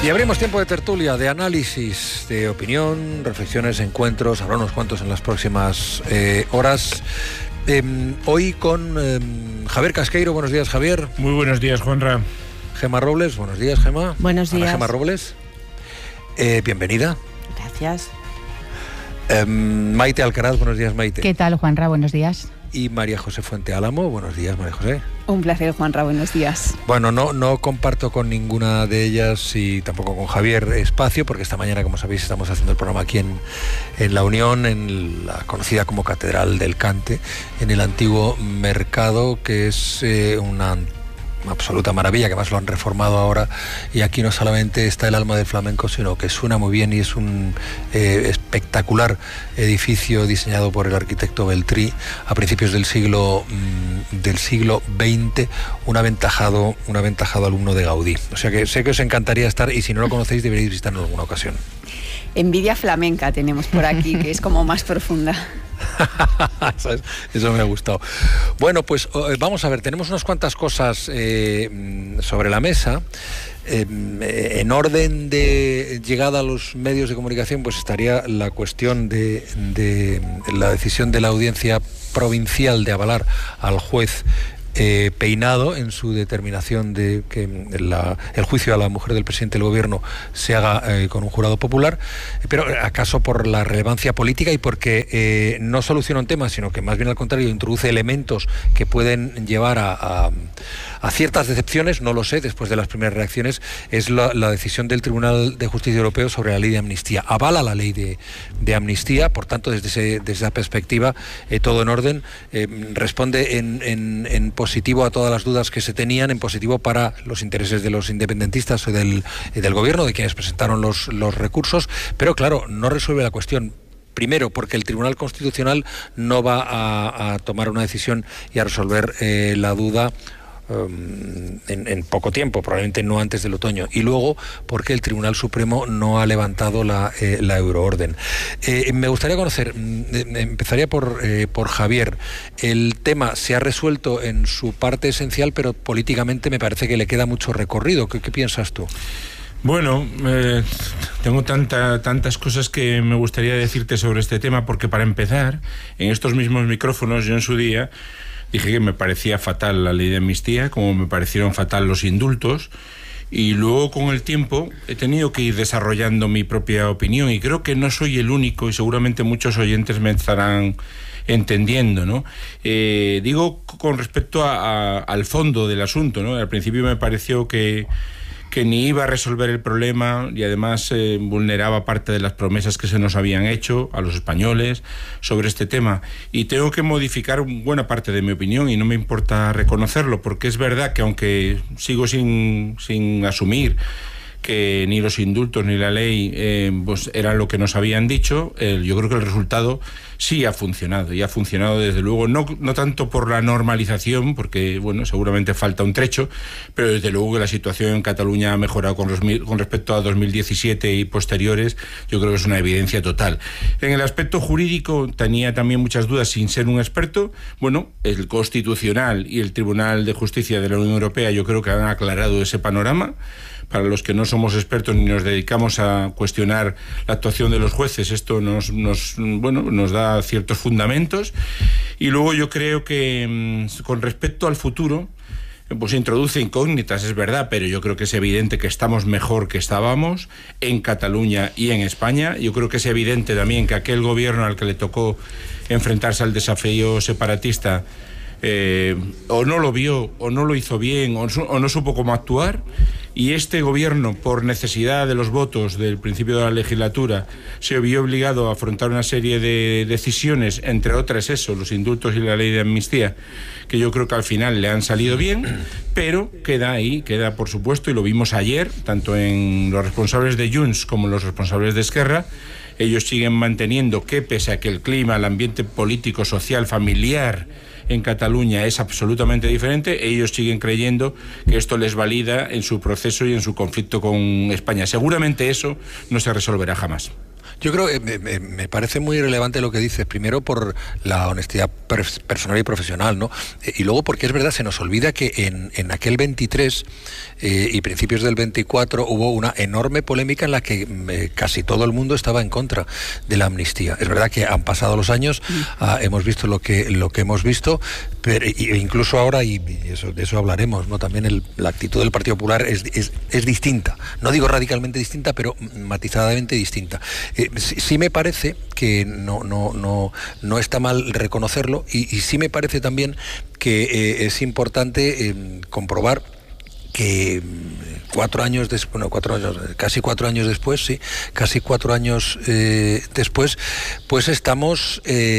Y abrimos tiempo de tertulia, de análisis, de opinión, reflexiones, encuentros. Habrá unos cuantos en las próximas horas. Hoy con Javier Casqueiro. Buenos días, Javier. Muy buenos días, Juanra. Gemma Robles. Buenos días, Gemma. Buenos días. Ana Gemma Robles. Bienvenida. Gracias. Maite Alcaraz. Buenos días, Maite. ¿Qué tal, Juanra? Buenos días. Y María José Fuente Álamo. Buenos días, María José. Un placer, Juanra. Buenos días. Bueno, no comparto con ninguna de ellas y tampoco con Javier espacio, porque esta mañana, como sabéis, estamos haciendo el programa aquí en La Unión, en la conocida como Catedral del Cante, en el antiguo mercado, que es una absoluta maravilla, que además lo han reformado ahora, y aquí no solamente está el alma del flamenco, sino que suena muy bien y es un espectacular edificio diseñado por el arquitecto Beltrí a principios del siglo XX, un aventajado alumno de Gaudí. O sea que sé que os encantaría estar, y si no lo conocéis deberéis visitarlo en alguna ocasión. Envidia flamenca tenemos por aquí, que es como más profunda. Eso me ha gustado. Bueno, pues vamos a ver, tenemos unas cuantas cosas sobre la mesa. En orden de llegada a los medios de comunicación, pues estaría la cuestión de la decisión de la Audiencia Provincial de avalar al juez Peinado en su determinación de que el juicio a la mujer del presidente del gobierno se haga con un jurado popular, pero acaso por la relevancia política y porque no soluciona un tema, sino que más bien al contrario introduce elementos que pueden llevar a ciertas decepciones, no lo sé, después de las primeras reacciones, es la decisión del Tribunal de Justicia Europeo sobre la ley de amnistía. Avala la ley de amnistía, por tanto, desde esa perspectiva, todo en orden, responde en positivo a todas las dudas que se tenían, en positivo para los intereses de los independentistas o del gobierno, de quienes presentaron los recursos, pero claro, no resuelve la cuestión. Primero, porque el Tribunal Constitucional no va a tomar una decisión y a resolver la duda en poco tiempo, probablemente no antes del otoño, y luego porque el Tribunal Supremo no ha levantado la euroorden. Me gustaría conocer, empezaría por Javier. El tema se ha resuelto en su parte esencial, pero políticamente me parece que le queda mucho recorrido. ¿Qué piensas tú? Bueno, tengo tantas cosas que me gustaría decirte sobre este tema, porque para empezar, en estos mismos micrófonos, yo en su día dije que me parecía fatal la ley de amnistía, como me parecieron fatal los indultos, y luego con el tiempo he tenido que ir desarrollando mi propia opinión, y creo que no soy el único, y seguramente muchos oyentes me estarán entendiendo, ¿no? Digo con respecto al fondo del asunto, ¿no? Al principio me pareció que ni iba a resolver el problema y además vulneraba parte de las promesas que se nos habían hecho a los españoles sobre este tema. Y tengo que modificar buena parte de mi opinión y no me importa reconocerlo, porque es verdad que aunque sigo sin asumir que ni los indultos ni la ley pues eran lo que nos habían dicho, yo creo que el resultado sí ha funcionado, y ha funcionado desde luego, no tanto por la normalización, porque bueno, seguramente falta un trecho, pero desde luego que la situación en Cataluña ha mejorado con respecto a 2017 y posteriores. Yo creo que es una evidencia total. En el aspecto jurídico tenía también muchas dudas sin ser un experto. Bueno, el Constitucional y el Tribunal de Justicia de la Unión Europea yo creo que han aclarado ese panorama. Para los que no somos expertos ni nos dedicamos a cuestionar la actuación de los jueces, esto nos da ciertos fundamentos. Y luego yo creo que con respecto al futuro, pues introduce incógnitas, es verdad, pero yo creo que es evidente que estamos mejor que estábamos en Cataluña y en España. Yo creo que es evidente también que aquel gobierno al que le tocó enfrentarse al desafío separatista o no lo vio, o no lo hizo bien, o no supo cómo actuar, y este gobierno, por necesidad de los votos del principio de la legislatura, se vio obligado a afrontar una serie de decisiones, entre otras los indultos y la ley de amnistía, que yo creo que al final le han salido bien, pero queda ahí, queda por supuesto, y lo vimos ayer, tanto en los responsables de Junts como en los responsables de Esquerra. Ellos siguen manteniendo que, pese a que el clima, el ambiente político, social, familiar en Cataluña es absolutamente diferente, ellos siguen creyendo que esto les valida en su proceso y en su conflicto con España. Seguramente eso no se resolverá jamás. Yo creo que me parece muy relevante lo que dices, primero por la honestidad personal y profesional, ¿no? Y luego porque es verdad, se nos olvida que en aquel 23 y principios del 24 hubo una enorme polémica en la que casi todo el mundo estaba en contra de la amnistía. Es verdad que han pasado los años, hemos visto lo que hemos visto, pero incluso ahora, y de eso hablaremos, ¿no? También la actitud del Partido Popular es distinta. No digo radicalmente distinta, pero matizadamente distinta. Sí me parece que no está mal reconocerlo, y sí me parece también que es importante comprobar que casi 4 años después, pues estamos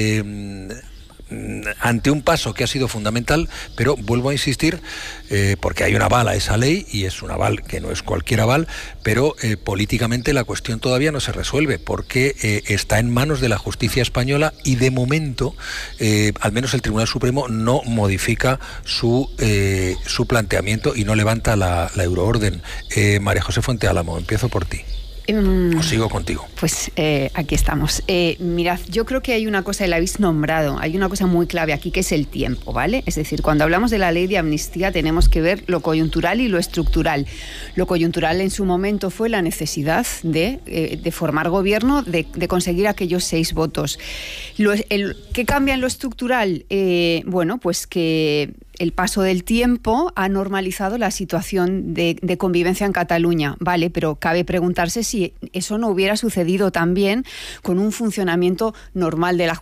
ante un paso que ha sido fundamental, pero vuelvo a insistir, porque hay un aval a esa ley, y es un aval que no es cualquier aval, pero políticamente la cuestión todavía no se resuelve, porque está en manos de la justicia española, y de momento, al menos el Tribunal Supremo no modifica su planteamiento y no levanta la euroorden. María José Fuente Álamo, empiezo por ti. ¿O sigo contigo? Pues aquí estamos. Mirad, yo creo que hay una cosa, y la habéis nombrado, hay una cosa muy clave aquí, que es el tiempo, ¿vale? Es decir, cuando hablamos de la ley de amnistía tenemos que ver lo coyuntural y lo estructural. Lo coyuntural en su momento fue la necesidad de formar gobierno, de conseguir aquellos 6 votos. ¿Qué cambia en lo estructural? Bueno, pues que el paso del tiempo ha normalizado la situación de convivencia en Cataluña, ¿vale? Pero cabe preguntarse si eso no hubiera sucedido también con un funcionamiento normal de la